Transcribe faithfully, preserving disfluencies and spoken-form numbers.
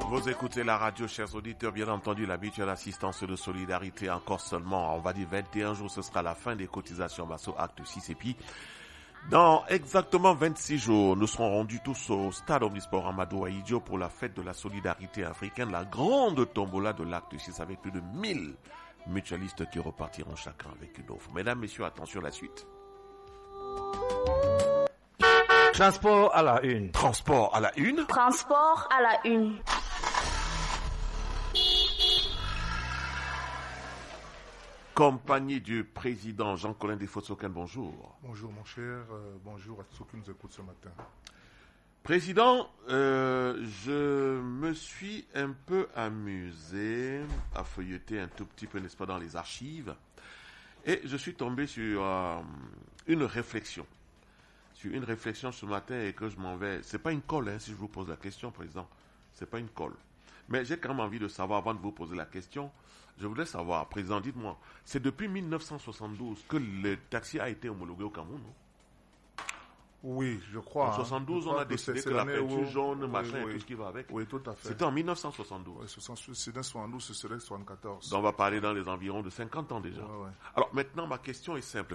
Vous écoutez la radio, chers auditeurs, bien entendu, l'habituelle assistance de solidarité, encore seulement, on va dire vingt et un jours, ce sera la fin des cotisations Basso Acte six. Et puis, dans exactement vingt-six jours, nous serons rendus tous au stade Omnisport Amadou Ahidjo pour la fête de la solidarité africaine, la grande tombola de l'Acte six avec plus de mille mutualistes qui repartiront chacun avec une offre. Mesdames, messieurs, attention, la suite. Transport à la une. Transport à la une. Transport à la une. Compagnie du président Jean-Colin Desfossoken, bonjour. Bonjour mon cher, euh, bonjour à tous ceux qui nous écoutent ce matin. Président, euh, je me suis un peu amusé à feuilleter un tout petit peu, n'est-ce pas, dans les archives, et je suis tombé sur euh, une réflexion. Sur une réflexion ce matin et que je m'en vais. C'est pas une colle, hein, si je vous pose la question, président. C'est pas une colle. Mais j'ai quand même envie de savoir, avant de vous poser la question, je voudrais savoir, président, dites-moi, c'est depuis mille neuf cent soixante-douze que le taxi a été homologué au Cameroun, non? Oui, je crois. En soixante-douze, hein, on a décidé que la peinture jaune, oui, machin oui, et tout ce qui va avec. Oui, tout à fait. C'était en mille neuf cent soixante-douze. Oui, c'est dans soixante-douze, ce serait soixante-quatorze. Donc on va parler dans les environs de cinquante ans déjà. Ouais, ouais. Alors maintenant, ma question est simple.